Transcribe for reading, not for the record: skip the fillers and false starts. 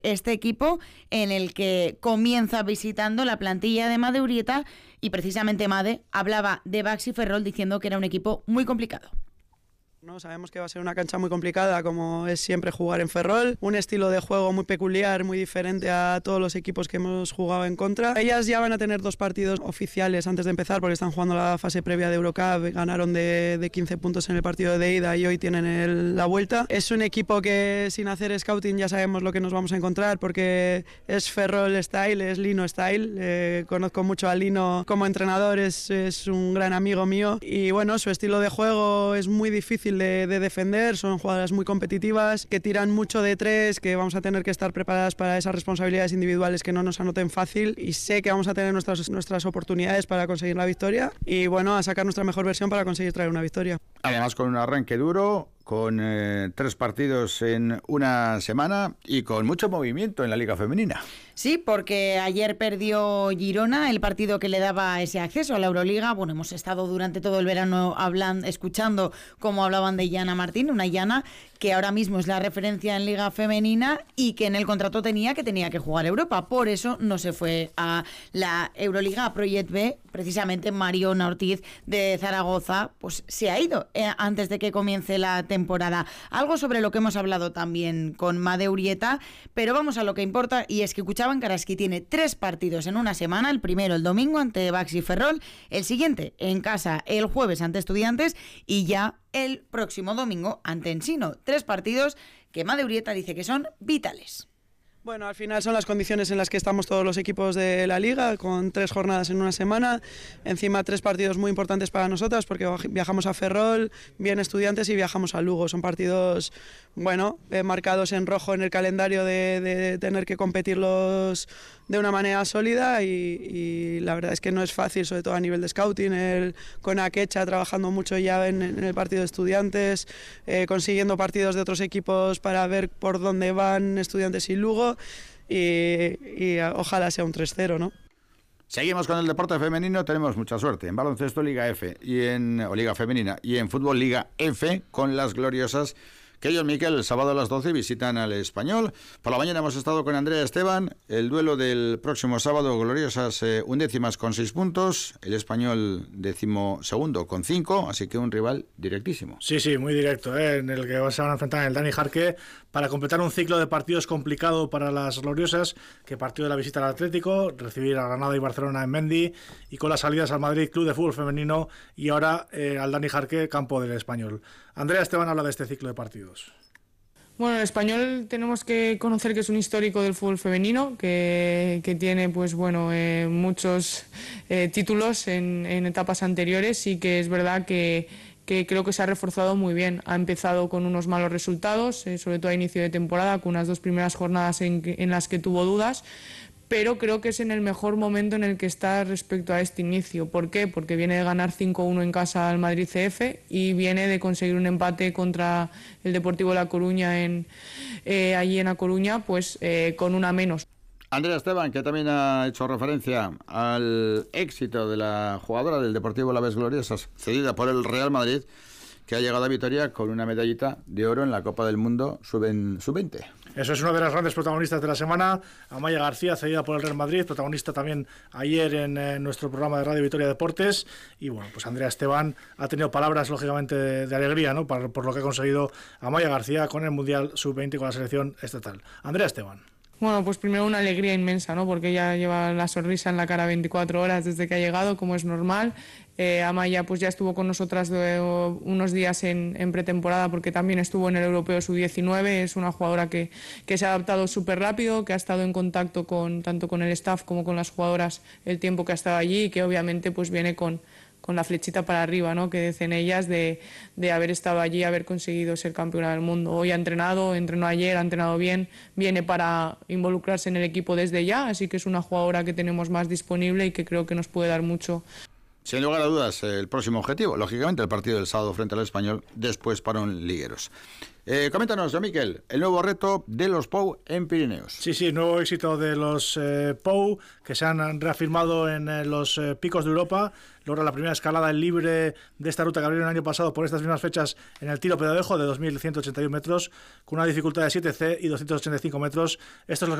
Este equipo en el que comienza visitando la plantilla de Made Urieta y precisamente Made hablaba de Baxi Ferrol diciendo que era un equipo muy complicado. No, sabemos que va a ser una cancha muy complicada, como es siempre jugar en Ferrol, un estilo de juego muy peculiar, muy diferente a todos los equipos que hemos jugado en contra. Ellas ya van a tener 2 partidos oficiales antes de empezar porque están jugando la fase previa de Eurocup, ganaron de 15 puntos en el partido de ida y hoy tienen la vuelta. Es un equipo que sin hacer scouting ya sabemos lo que nos vamos a encontrar porque es Ferrol style, es Lino style, conozco mucho a Lino como entrenador, es un gran amigo mío y bueno, su estilo de juego es muy difícil de defender, son jugadoras muy competitivas, que tiran mucho de 3, que vamos a tener que estar preparadas para esas responsabilidades individuales que no nos anoten fácil y sé que vamos a tener nuestras oportunidades para conseguir la victoria y bueno, a sacar nuestra mejor versión para conseguir traer una victoria. Además con un arranque duro, con 3 partidos en una semana y con mucho movimiento en la Liga Femenina. Sí, porque ayer perdió Girona, el partido que le daba ese acceso a la Euroliga. Bueno, hemos estado durante todo el verano escuchando cómo hablaban de Yana Martín, una Yana que ahora mismo es la referencia en Liga Femenina y que en el contrato tenía que jugar Europa. Por eso no se fue a la Euroliga, a Project B. Precisamente Mariona Ortiz de Zaragoza pues se ha ido antes de que comience la temporada. Algo sobre lo que hemos hablado también con Made Urieta, pero vamos a lo que importa y es que Cuchaban Karaski tiene 3 partidos en una semana, el primero el domingo ante Baxi Ferrol, el siguiente en casa el jueves ante Estudiantes y ya el próximo domingo ante Ensino. 3 partidos que Made Urieta dice que son vitales. Bueno, al final son las condiciones en las que estamos todos los equipos de la Liga, con 3 jornadas en una semana, encima 3 partidos muy importantes para nosotras porque viajamos a Ferrol, viene Estudiantes y viajamos a Lugo. Son partidos, bueno, marcados en rojo en el calendario de tener que competirlos de una manera sólida y la verdad es que no es fácil, sobre todo a nivel de scouting, con Akecha trabajando mucho ya en el partido de Estudiantes, consiguiendo partidos de otros equipos para ver por dónde van Estudiantes y Lugo y ojalá sea un 3-0, ¿no? Seguimos con el deporte femenino, tenemos mucha suerte en baloncesto Liga F o Liga Femenina y en fútbol Liga F con las gloriosas que ellos, Miquel, el sábado a las 12 visitan al Español. Por la mañana hemos estado con Andrea Esteban, el duelo del próximo sábado, gloriosas undécimas con 6 puntos, el Español 12º con 5, así que un rival directísimo. Sí, muy directo, en el que se van a enfrentar en el Dani Jarque para completar un ciclo de partidos complicado para las gloriosas, que partió de la visita al Atlético, recibir a Granada y Barcelona en Mendy, y con las salidas al Madrid Club de Fútbol Femenino y ahora al Dani Jarque, campo del Español. Andrea Esteban habla de este ciclo de partidos. Bueno, el Español tenemos que conocer que es un histórico del fútbol femenino, que tiene pues bueno muchos títulos en etapas anteriores y que es verdad que creo que se ha reforzado muy bien. Ha empezado con unos malos resultados, sobre todo a inicio de temporada, con unas 2 primeras jornadas en las que tuvo dudas, pero creo que es en el mejor momento en el que está respecto a este inicio. ¿Por qué? Porque viene de ganar 5-1 en casa al Madrid CF y viene de conseguir un empate contra el Deportivo La Coruña allí en A Coruña, pues con una menos. Andrea Esteban, que también ha hecho referencia al éxito de la jugadora del Deportivo Alavés Gloriosas, cedida por el Real Madrid, que ha llegado a Vitoria con una medallita de oro en la Copa del Mundo Sub-20. Eso es una de las grandes protagonistas de la semana, Amaya García, cedida por el Real Madrid, protagonista también ayer en nuestro programa de Radio Vitoria Deportes. Y bueno, pues Andrea Esteban ha tenido palabras lógicamente de alegría, ¿no? Por lo que ha conseguido Amaya García con el Mundial Sub-20 con la selección estatal. Andrea Esteban. Bueno, pues primero una alegría inmensa, ¿no? Porque ella lleva la sonrisa en la cara 24 horas desde que ha llegado, como es normal. Amaya pues ya estuvo con nosotras unos días en pretemporada porque también estuvo en el Europeo Sub-19. Es una jugadora que se ha adaptado súper rápido, que ha estado en contacto tanto con el staff como con las jugadoras el tiempo que ha estado allí y que obviamente pues viene con la flechita para arriba, ¿no? Que dicen ellas de haber estado allí, haber conseguido ser campeona del mundo. Hoy entrenó ayer, ha entrenado bien, viene para involucrarse en el equipo desde ya, así que es una jugadora que tenemos más disponible y que creo que nos puede dar mucho. Sin lugar a dudas, el próximo objetivo, lógicamente, el partido del sábado frente al Español, después para un Ligueros. Coméntanos, Miquel, el nuevo reto de los POU en Pirineos. Sí, nuevo éxito de los POU, que se han reafirmado en los picos de Europa. Logra la primera escalada libre de esta ruta que abrieron el año pasado por estas mismas fechas en el Tiro Pedadejo de 2.181 metros, con una dificultad de 7C y 285 metros. Estos